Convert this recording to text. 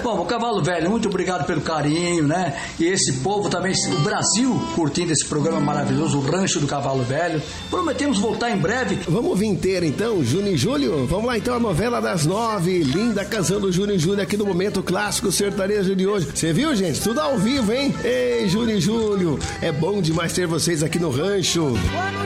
Bom, o Cavalo Velho, muito obrigado pelo carinho, né? E esse povo também, o Brasil, curtindo esse programa maravilhoso, o Rancho do Cavalo Velho. Prometemos voltar em breve. Vamos vir inteiro então, Júnior e Júlio? Vamos lá então, a novela das 9, linda canção do Júnior e Júlio aqui no Momento Clássico Sertanejo de hoje. Você viu, gente? Tudo ao vivo, hein? Ei, Júnior e Júlio, é bom demais ter vocês aqui no Rancho.